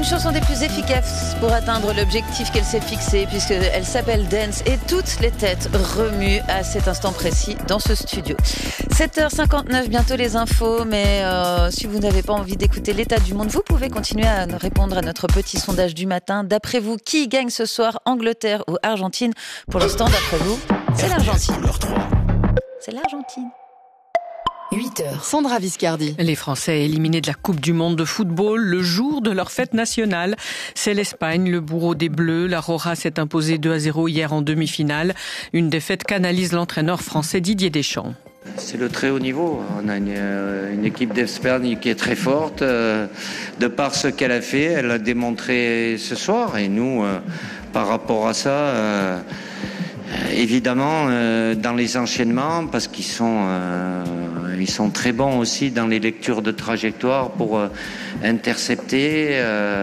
une chanson des plus efficaces pour atteindre l'objectif qu'elle s'est fixé, puisqu'elle s'appelle Dance et toutes les têtes remuent à cet instant précis dans ce studio. 7h59, bientôt les infos, mais si vous n'avez pas envie d'écouter l'état du monde, vous pouvez continuer à répondre à notre petit sondage du matin. D'après vous, qui gagne ce soir, Angleterre ou Argentine? Pour l'instant, d'après vous, c'est l'Argentine. C'est l'Argentine. 8h. Sandra Viscardi. Les Français éliminés de la Coupe du Monde de football le jour de leur fête nationale. C'est l'Espagne, le bourreau des Bleus. La Roja s'est imposée 2-0 hier en demi-finale. Une défaite qu'analyse l'entraîneur français Didier Deschamps. C'est le très haut niveau. On a une équipe d'Espagne qui est très forte. De par ce qu'elle a fait, elle a démontré ce soir. Et nous, par rapport à ça... évidemment, dans les enchaînements, parce qu'ils sont très bons aussi dans les lectures de trajectoire pour intercepter.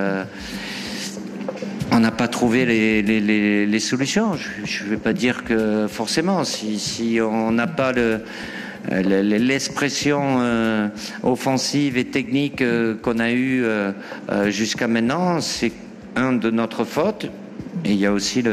On n'a pas trouvé les solutions. Je ne vais pas dire que forcément, si on n'a pas l'expression offensive et technique qu'on a eue jusqu'à maintenant, c'est de notre faute. Et il y a aussi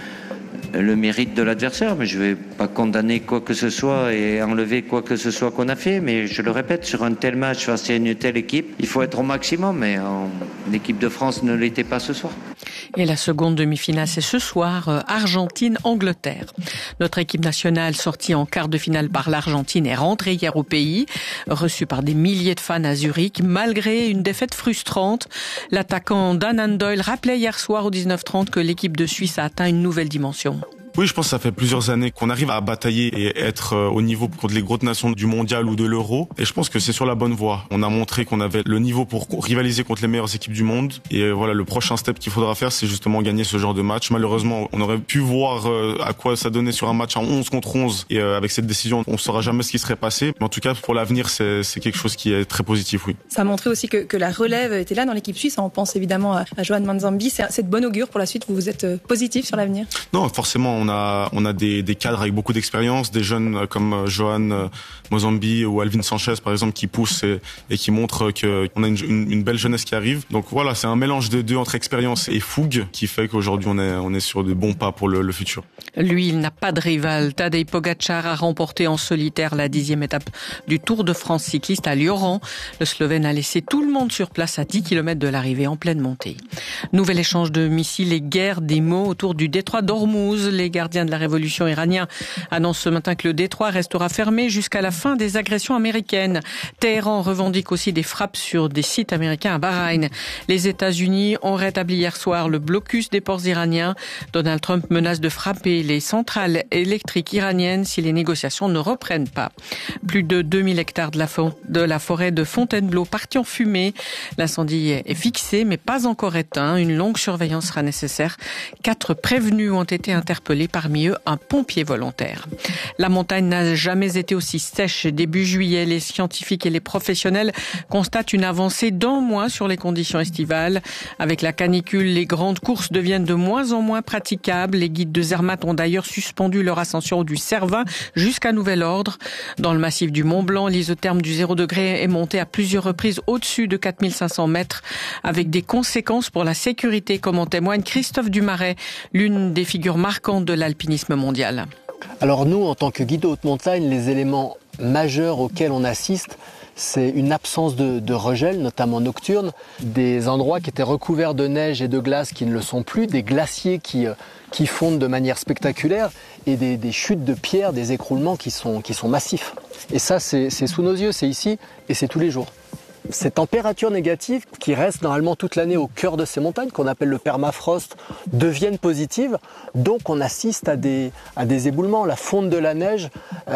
le mérite de l'adversaire, mais je vais pas condamner quoi que ce soit et enlever quoi que ce soit qu'on a fait, mais je le répète, sur un tel match face à une telle équipe, il faut être au maximum, mais l'équipe de France ne l'était pas ce soir. Et la seconde demi-finale, c'est ce soir, Argentine-Angleterre. Notre équipe nationale, sortie en quart de finale par l'Argentine, est rentrée hier au pays, reçue par des milliers de fans à Zurich, malgré une défaite frustrante. L'attaquant Dan Doyle rappelait hier soir au 19h30 que l'équipe de Suisse a atteint une nouvelle dimension. Oui, je pense que ça fait plusieurs années qu'on arrive à batailler et être au niveau contre les grosses nations du mondial ou de l'euro. Et je pense que c'est sur la bonne voie. On a montré qu'on avait le niveau pour rivaliser contre les meilleures équipes du monde. Et voilà, le prochain step qu'il faudra faire, c'est justement gagner ce genre de match. Malheureusement, on aurait pu voir à quoi ça donnait sur un match en 11 contre 11. Et avec cette décision, on ne saura jamais ce qui serait passé. Mais en tout cas, pour l'avenir, c'est quelque chose qui est très positif, oui. Ça a montré aussi que la relève était là dans l'équipe suisse. On pense évidemment à Johan Manzambi. C'est de bon augure pour la suite. Vous êtes positif sur l'avenir? Non, forcément, on a des cadres avec beaucoup d'expérience, des jeunes comme Johan Mozambi ou Alvin Sanchez par exemple qui poussent et qui montrent qu'on a une belle jeunesse qui arrive. Donc voilà, c'est un mélange des deux entre expérience et fougue qui fait qu'aujourd'hui on est sur de bons pas pour le futur. Lui, il n'a pas de rival. Tadej Pogačar a remporté en solitaire la 10e étape du Tour de France cycliste à Lioran. Le Slovène a laissé tout le monde sur place à 10 km de l'arrivée en pleine montée. Nouvel échange de missiles et guerre des mots autour du détroit d'Ormuz. Les gardiens de la révolution iranien annonce ce matin que le détroit restera fermé jusqu'à la fin des agressions américaines. Téhéran revendique aussi des frappes sur des sites américains à Bahreïn. Les États-Unis ont rétabli hier soir le blocus des ports iraniens. Donald Trump menace de frapper les centrales électriques iraniennes si les négociations ne reprennent pas. Plus de 2000 hectares de la forêt de Fontainebleau partis en fumée. L'incendie est fixé mais pas encore éteint. Une longue surveillance sera nécessaire. 4 prévenus ont été interpellés, parmi eux un pompier volontaire. La montagne n'a jamais été aussi sèche. Début juillet, les scientifiques et les professionnels constatent une avancée d'1 mois sur les conditions estivales. Avec la canicule, les grandes courses deviennent de moins en moins praticables. Les guides de Zermatt ont d'ailleurs suspendu leur ascension du Cervin jusqu'à nouvel ordre. Dans le massif du Mont Blanc, l'isotherme du 0 degré est monté à plusieurs reprises au-dessus de 4500 mètres, avec des conséquences pour la sécurité, comme en témoigne Christophe Dumaret, l'une des figures marquantes de l'alpinisme mondial. Alors nous, en tant que guide de haute montagne, les éléments majeurs auxquels on assiste, c'est une absence de regel, notamment nocturne, des endroits qui étaient recouverts de neige et de glace qui ne le sont plus, des glaciers qui fondent de manière spectaculaire et des chutes de pierres, des écroulements qui sont massifs. Et ça, c'est sous nos yeux, c'est ici et c'est tous les jours. Ces températures négatives qui restent normalement toute l'année au cœur de ces montagnes, qu'on appelle le permafrost, deviennent positives. Donc on assiste à des éboulements. La fonte de la neige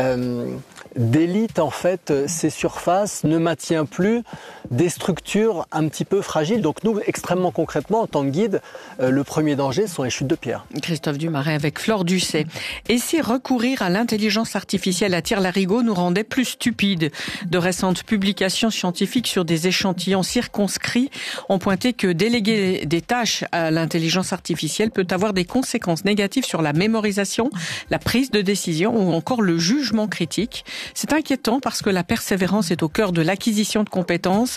délite en fait ces surfaces, ne maintient plus des structures un petit peu fragiles. Donc nous, extrêmement concrètement, en tant que guide, le premier danger sont les chutes de pierre. Christophe Dumaret avec Flore Ducet. Et si recourir à l'intelligence artificielle à tire-larigot nous rendait plus stupides? De récentes publications scientifiques sur des échantillons circonscrits ont pointé que déléguer des tâches à l'intelligence artificielle peut avoir des conséquences négatives sur la mémorisation, la prise de décision ou encore le jugement critique. C'est inquiétant parce que la persévérance est au cœur de l'acquisition de compétences.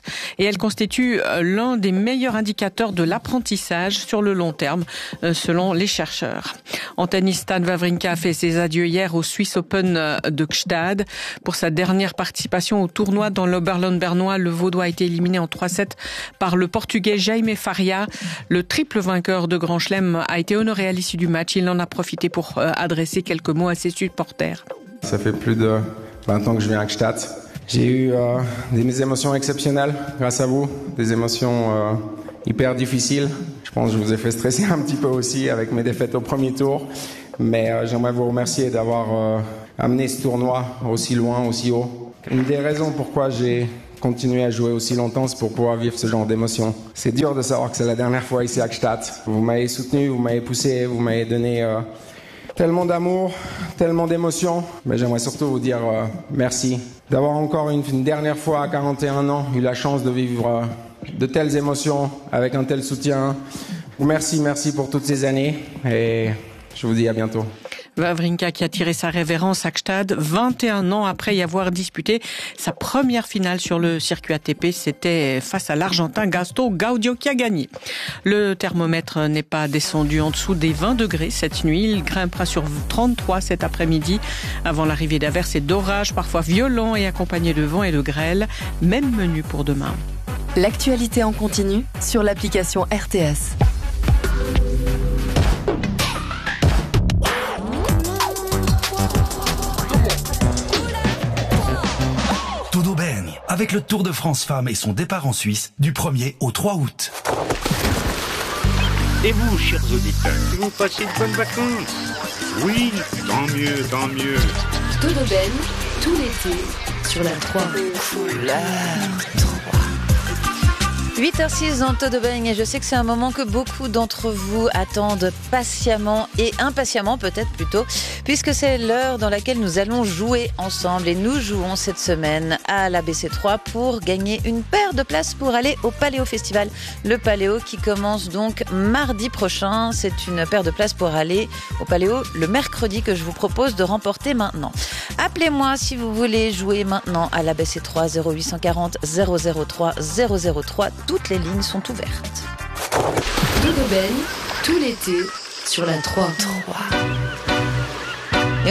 et elle constitue l'un des meilleurs indicateurs de l'apprentissage sur le long terme, selon les chercheurs. En tennis, Stan Wawrinka a fait ses adieux hier au Swiss Open de Gstaad. Pour sa dernière participation au tournoi dans l'Oberland bernois, le Vaudois a été éliminé en 3-7 par le Portugais Jaime Faria. Le triple vainqueur de Grand Chelem a été honoré à l'issue du match. Il en a profité pour adresser quelques mots à ses supporters. Ça fait plus de 20 ans que je viens à Gstaad. J'ai eu des émotions exceptionnelles grâce à vous, des émotions hyper difficiles. Je pense que je vous ai fait stresser un petit peu aussi avec mes défaites au premier tour. Mais j'aimerais vous remercier d'avoir amené ce tournoi aussi loin, aussi haut. Une des raisons pourquoi j'ai continué à jouer aussi longtemps, c'est pour pouvoir vivre ce genre d'émotions. C'est dur de savoir que c'est la dernière fois ici à Gstaad. Vous m'avez soutenu, vous m'avez poussé, vous m'avez donné tellement d'amour, tellement d'émotions. Mais j'aimerais surtout vous dire merci. D'avoir encore une dernière fois à 41 ans eu la chance de vivre de telles émotions avec un tel soutien. Merci pour toutes ces années et je vous dis à bientôt. Wawrinka qui a tiré sa révérence à Gstaad 21 ans après y avoir disputé sa première finale sur le circuit ATP. C'était face à l'Argentin Gastón Gaudio qui a gagné. Le thermomètre n'est pas descendu en dessous des 20 degrés cette nuit. Il grimpera sur 33 cet après-midi avant l'arrivée d'averses et d'orages parfois violents et accompagnés de vent et de grêle. Même menu pour demain. L'actualité en continu sur l'application RTS. Tudo bem, avec le Tour de France Femmes et son départ en Suisse du 1er au 3 août. Et vous, chers auditeurs, vous passez de bonnes vacances? Oui, tant mieux, tant mieux. Tudo bem, tout l'été, sur la 3. Couleur 3. 8h06 dans Todo Bem et je sais que c'est un moment que beaucoup d'entre vous attendent patiemment et impatiemment peut-être plutôt, puisque c'est l'heure dans laquelle nous allons jouer ensemble et nous jouons cette semaine à l'ABC3 pour gagner une paire de places pour aller au Paléo Festival. Le Paléo qui commence donc mardi prochain, c'est une paire de places pour aller au Paléo le mercredi que je vous propose de remporter maintenant. Appelez-moi si vous voulez jouer maintenant à l'ABC3 0840 003 003. Toutes les lignes sont ouvertes. Todo bem, tout l'été, sur la 3.